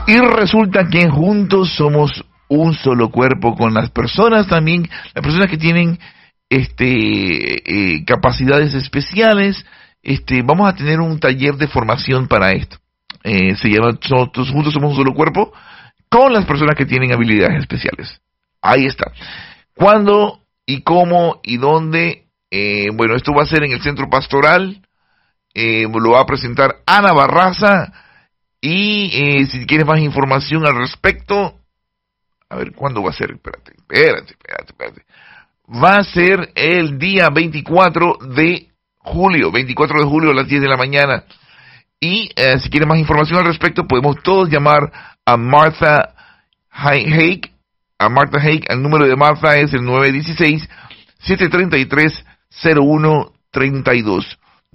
Y resulta que juntos somos un solo cuerpo con las personas también, las personas que tienen capacidades especiales. Vamos a tener un taller de formación para esto. Se llama Todos juntos somos un solo cuerpo con las personas que tienen habilidades especiales. Ahí está. ¿Cuándo y cómo y dónde? Bueno, esto va a ser en el centro pastoral. Lo va a presentar Ana Barraza. Y si quieres más información al respecto, a ver, ¿cuándo va a ser? Espérate. Va a ser el día 24 de julio a las 10 de la mañana. Y si quieres más información al respecto, podemos todos llamar a Martha Haig. El número de Martha es el 916-733-0132.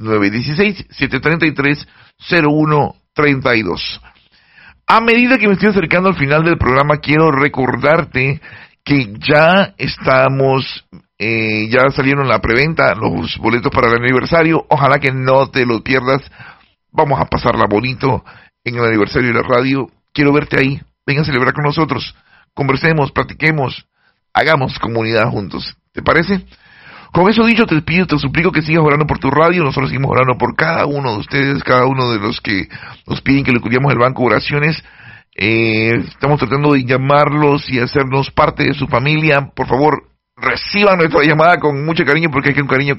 916-733-0132. A medida que me estoy acercando al final del programa, quiero recordarte que ya estamos, ya salieron la preventa, los boletos para el aniversario. Ojalá que no te los pierdas. Vamos a pasarla bonito en el aniversario de la radio. Quiero verte ahí. Ven a celebrar con nosotros. Conversemos, platiquemos, hagamos comunidad juntos. ¿Te parece? Con eso dicho, te pido, te suplico que sigas orando por tu radio. Nosotros seguimos orando por cada uno de ustedes, cada uno de los que nos piden que le cuidemos el banco de oraciones. Estamos tratando de llamarlos y hacernos parte de su familia. Por favor, reciban nuestra llamada con mucho cariño, porque hay que un cariño